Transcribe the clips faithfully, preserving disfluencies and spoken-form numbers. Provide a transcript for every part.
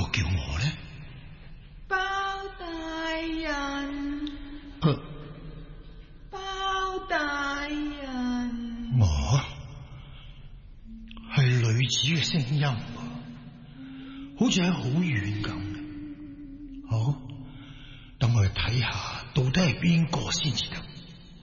個叫我呢？ 包大人， 呃、 包大人， 我係女子嘅聲音，好似喺好遠咁。好，等我去睇下，到底係邊個先至得。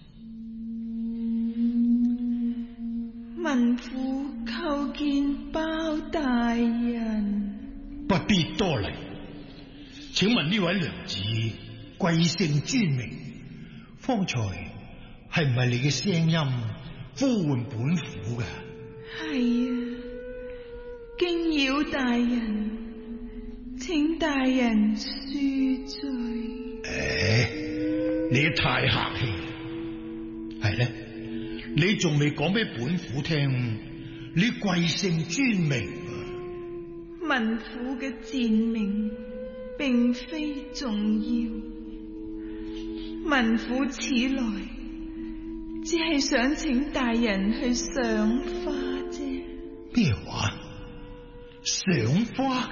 民婦叩見包大人。 不必多禮，請問呢位娘子貴姓尊名？方才係唔係你嘅聲音呼喚本府嘅？ 係啊，驚擾大人，請大人恕罪。 誒，你太客氣，係咧。你仲未講俾本府聽，你貴姓尊名啊？ 民婦嘅賤名並非重要，民婦此來只係想請大人去賞花啫。 咩話？賞花？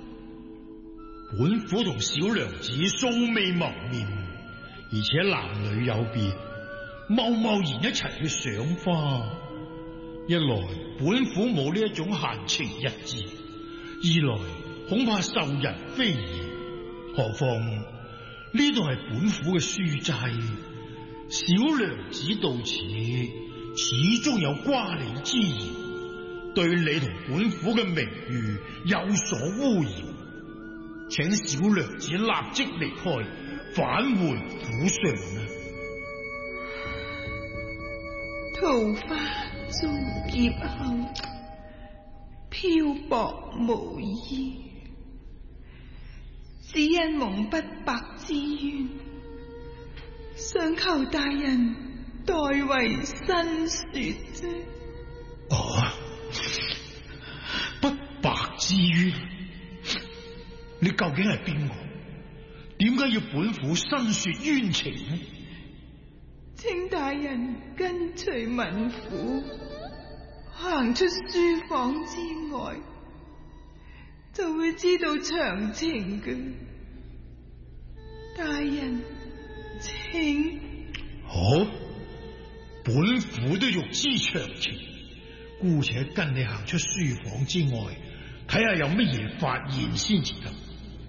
本府同小娘子素未謀面，而且男女有別。貿貿然一齊去賞花，一來本府冇呢一種閒情逸致，二來恐怕受人非議。何況呢度係本府嘅書齋，小娘子到此始終有瓜理之嫌，對你同本府嘅名譽有所污染，請小娘子立即離開，返回府上啊！ 桃花遭劫後，漂泊無依，只因蒙不白之冤，想求大人代為申說啫。 啊！不白之冤，你究竟係邊個？點解要本府申說冤情呢？ 請大人跟隨民婦行出書房之外，就會知道詳情嘅。大人，請。 好，本府都欲知詳情，姑且跟你行出書房之外，睇下有乜嘢發現先至得。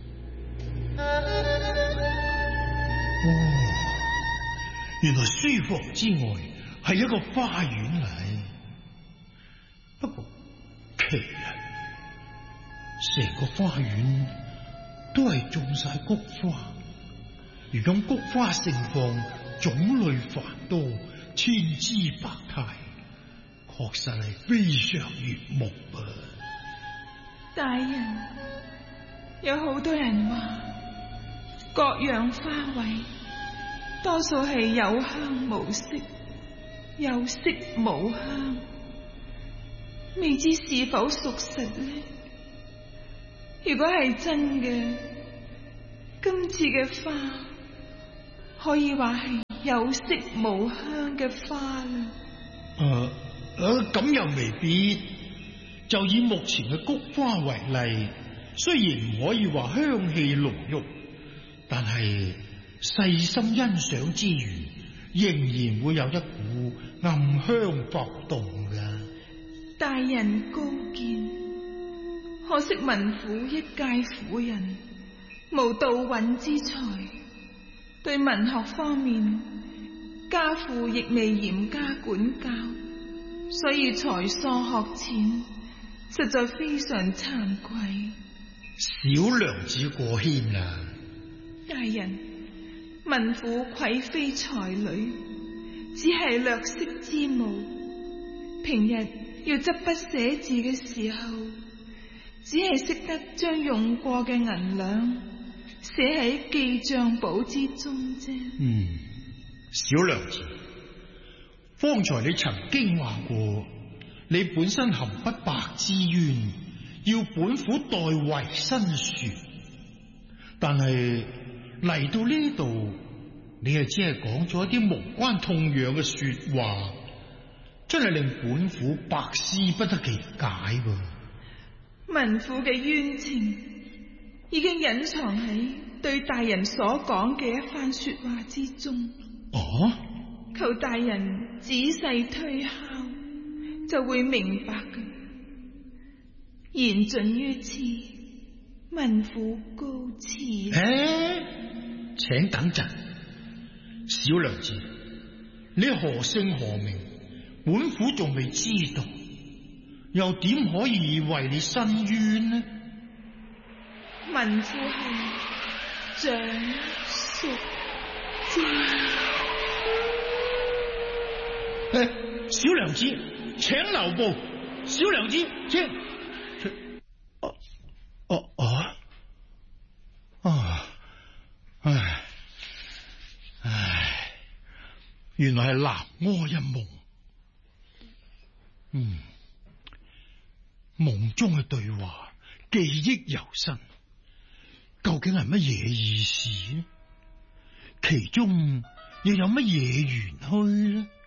哦，原來書房之外係一個花園嚟，不過奇啊，成個花園都係種晒菊花，如今菊花盛放，種類繁多，千姿百態，確實係非常悅目啊！ 大人，有好多人話各樣花卉多數係有香無色，有色無香，未知是否屬實呢？如果係真嘅，今次嘅花可以話係有色無香嘅花啦。 誒誒，咁又未必。就以目前嘅菊花為例，雖然唔可以話香氣濃郁，但係細心欣賞之餘，仍然會有一股暗香浮動噶。 大人高見，可惜民婦一介婦人，無道韻之才，對文學方面家父亦未嚴加管教，所以才疏學淺，實在非常慚愧。 小娘子過謙啦。 大人，民婦愧非才女，只係略識之務，平日要執筆寫字嘅時候，只係識得將用過嘅銀兩寫喺記賬簿之中啫。 嗯，小娘子，方才你曾經話過，你本身含不白之冤，要本府代為申說，但係嚟到呢度，你又只係講咗一啲無關痛癢嘅說話，真係令本府百思不得其解噃。 民婦嘅冤情已經隱藏喺對大人所講嘅一番說話之中。 哦， 求大人仔細推敲，就會明白嘅。言盡於此，民婦告辭。 誒、欸，請等陣，小娘子，你何姓何名？本府仲未知道，又點可以為你申冤呢？ 民婦係蔣淑芝。 誒，小娘子，請留步。小娘子，請。哦哦哦，啊，唉唉，原來係南柯一夢。嗯，夢中嘅對話記憶猶新，究竟係乜嘢意思呢？其中又有乜嘢玄虛呢？